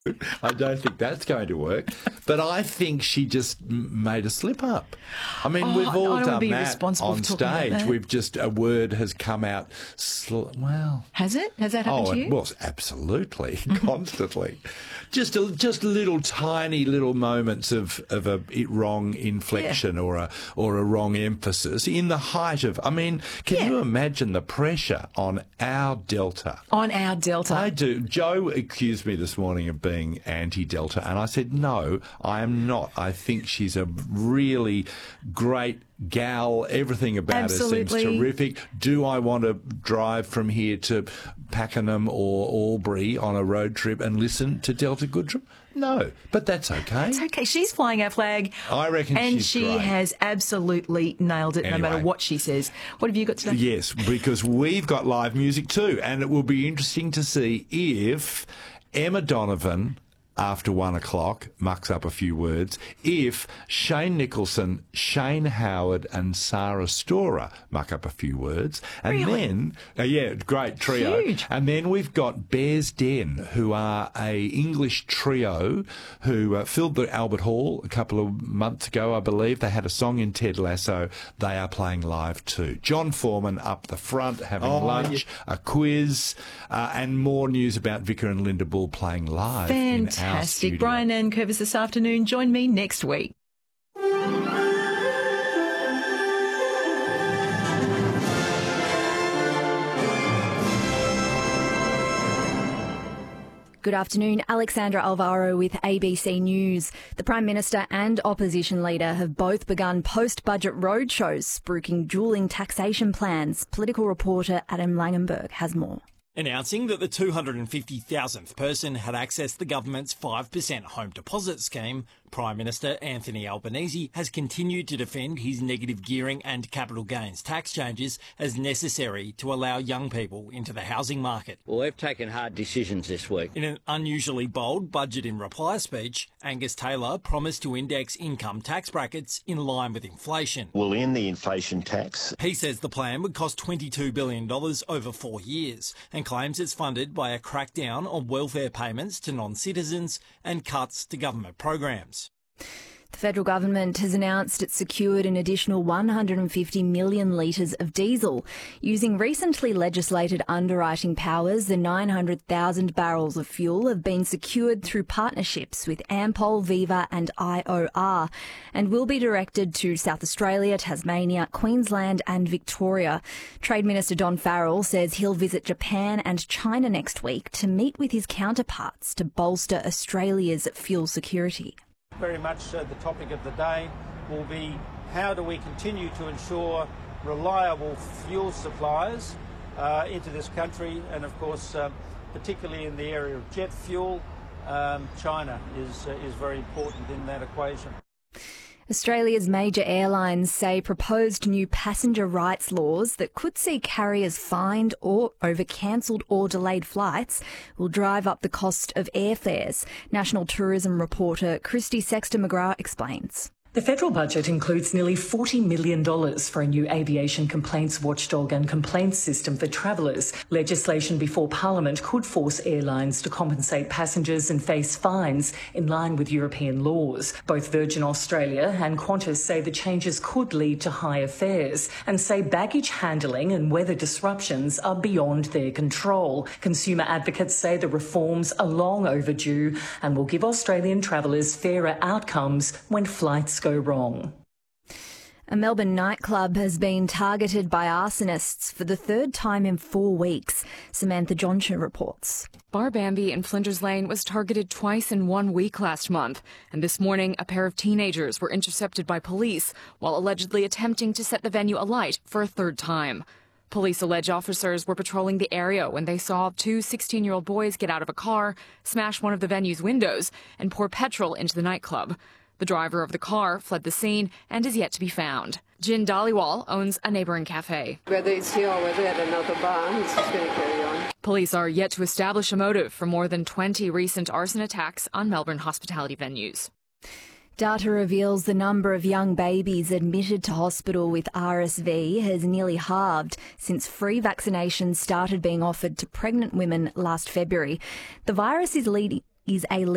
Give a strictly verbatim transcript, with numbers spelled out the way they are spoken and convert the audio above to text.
I don't think that's going to work. But I think she just m- made a slip up. I mean, Oh, we've all I don't wanna done be that responsible on for talking about stage. that. We've just, a word has come out, sl- well... Has it? Has that happened Oh, to it you? was absolutely, constantly. Just a, just little tiny little moments of, of a wrong inflection Yeah. or a or a wrong emphasis in the height of... I mean, can Yeah. you imagine the pressure on our Delta? On our Delta. I do. Joe accused me this morning of being anti-Delta, and I said, no, I am not. I think she's a really great gal. Everything about Absolutely. her seems terrific. Do I want to drive from here to Pakenham or Albury on a road trip and listen to Delta Goodrum? No, but that's okay. It's okay. She's flying our flag. I reckon and she's she great. has absolutely nailed it, no Anyway. matter what she says. What have you got today? Yes, because we've got live music too, and it will be interesting to see if Emma Donovan, after one o'clock, mucks up a few words, if Shane Nicholson, Shane Howard and Sarah Storer muck up a few words. And Really? then, uh, yeah, great trio. Huge. And then we've got Bears Den, who are a English trio who uh, filled the Albert Hall a couple of months ago, I believe. They had a song in Ted Lasso. They are playing live too. John Foreman up the front having Oh, lunch, a quiz, uh, and more news about Vicar and Linda Bull playing live in our Fantastic. studio. Brian Nankervis this afternoon. Join me next week. Good afternoon. Alexandra Alvaro with A B C News. The Prime Minister and opposition leader have both begun post-budget roadshows, spruiking duelling taxation plans. Political reporter Adam Langenberg has more. Announcing that the two hundred fifty thousandth person had accessed the government's five percent home deposit scheme, Prime Minister Anthony Albanese has continued to defend his negative gearing and capital gains tax changes as necessary to allow young people into the housing market. Well, we've taken hard decisions this week. In an unusually bold budget in reply speech, Angus Taylor promised to index income tax brackets in line with inflation. We'll end the inflation tax. He says the plan would cost twenty-two billion dollars over four years and claims it's funded by a crackdown on welfare payments to non-citizens and cuts to government programs. The federal government has announced it's secured an additional one hundred fifty million litres of diesel. Using recently legislated underwriting powers, the nine hundred thousand barrels of fuel have been secured through partnerships with Ampol, Viva and I O R and will be directed to South Australia, Tasmania, Queensland and Victoria. Trade Minister Don Farrell says he'll visit Japan and China next week to meet with his counterparts to bolster Australia's fuel security. Very much uh, the topic of the day will be how do we continue to ensure reliable fuel supplies uh, into this country, and of course um, particularly in the area of jet fuel, um, China is, uh, is very important in that equation. Australia's major airlines say proposed new passenger rights laws that could see carriers fined or over cancelled or delayed flights will drive up the cost of airfares. National tourism reporter Christy Sexton-McGrath explains. The federal budget includes nearly forty million dollars for a new aviation complaints watchdog and complaints system for travellers. Legislation before Parliament could force airlines to compensate passengers and face fines in line with European laws. Both Virgin Australia and Qantas say the changes could lead to higher fares and say baggage handling and weather disruptions are beyond their control. Consumer advocates say the reforms are long overdue and will give Australian travellers fairer outcomes when flights go wrong. A Melbourne nightclub has been targeted by arsonists for the third time in four weeks. Samantha Johnson reports. Bar Bambi in Flinders Lane was targeted twice in one week last month, and this morning a pair of teenagers were intercepted by police while allegedly attempting to set the venue alight for a third time. Police allege officers were patrolling the area when they saw two sixteen-year-old boys get out of a car, smash one of the venue's windows, and pour petrol into the nightclub. The driver of the car fled the scene and is yet to be found. Jin Dhaliwal owns a neighbouring cafe. Whether it's here or whether at another bar, he's just going to carry on. Police are yet to establish a motive for more than twenty recent arson attacks on Melbourne hospitality venues. Data reveals the number of young babies admitted to hospital with R S V has nearly halved since free vaccinations started being offered to pregnant women last February. The virus is leading is a